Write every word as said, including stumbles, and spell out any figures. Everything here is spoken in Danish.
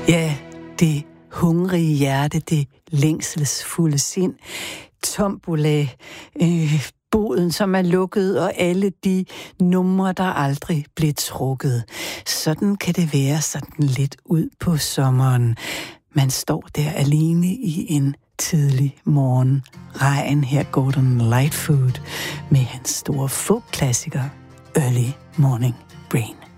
Ja, det hungrige hjerte, det længselsfulde sind, tombola, øh, boden, som er lukket, og alle de numre, der aldrig blev trukket. Sådan kan det være sådan lidt ud på sommeren. Man står der alene i en tidlig morgen. Regn, her Gordon Lightfoot med hans store folkklassiker Early Morning Rain.